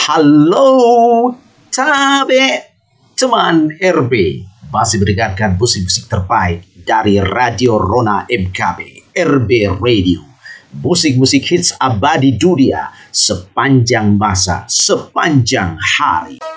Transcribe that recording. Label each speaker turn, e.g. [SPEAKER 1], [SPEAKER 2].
[SPEAKER 1] Halo, Tabe, teman RB. Masih mendengarkan musik-musik terbaik dari Radio Rona MKB, RB Radio. Musik-musik hits abadi dunia sepanjang masa, sepanjang hari.